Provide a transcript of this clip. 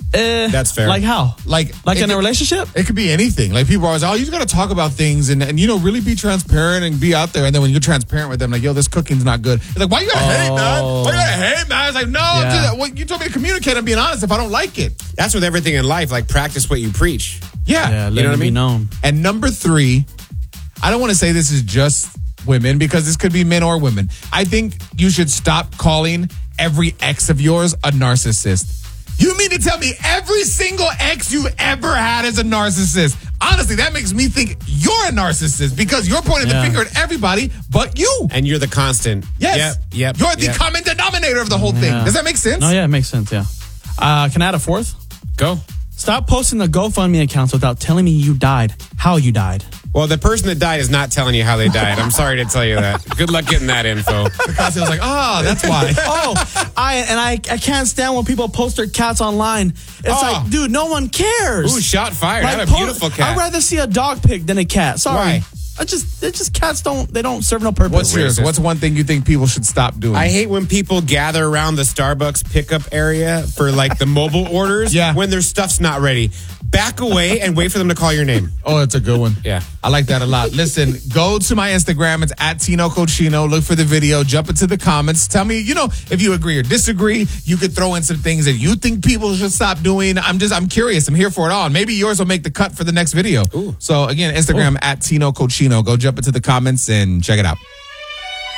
That's fair. Like how? Like in a relationship? It could be anything. Like people are always, you just got to talk about things and really be transparent and be out there. And then when you're transparent with them, like, yo, this cooking's not good. It's like, why you got to hate, man? Why you got to hate, man? It's like, no, dude, well, you told me to communicate and being honest if I don't like it. That's with everything in life. Like, practice what you preach. Yeah. You know what I mean? Known. And number 3, I don't want to say this is just women because this could be men or women. I think you should stop calling every ex of yours a narcissist. You mean to tell me every single ex you've ever had is a narcissist? Honestly, that makes me think you're a narcissist because you're pointing the finger at everybody but you. And you're the constant. Yes. Yep. You're the common denominator of the whole thing. Does that make sense? No, yeah, it makes sense, yeah. Can I add a 4th? Go. Stop posting the GoFundMe accounts without telling me you died, how you died. Well, the person that died is not telling you how they died. I'm sorry to tell you that. Good luck getting that info. Because it was like, that's why. I can't stand when people post their cats online. It's like, dude, no one cares. Ooh, shot fired. Like, I have a beautiful cat. I'd rather see a dog pic than a cat. Sorry. Why? It's just cats don't serve no purpose. What's yours? What's one thing you think people should stop doing? I hate when people gather around the Starbucks pickup area for like the mobile orders when their stuff's not ready. Back away and wait for them to call your name. Oh, that's a good one. Yeah. I like that a lot. Listen, go to my Instagram. It's at Tino Cochino. Look for the video. Jump into the comments. Tell me, if you agree or disagree. You could throw in some things that you think people should stop doing. I'm curious. I'm here for it all. And maybe yours will make the cut for the next video. Ooh. So again, Instagram at Tino Cochino. Go jump into the comments and check it out.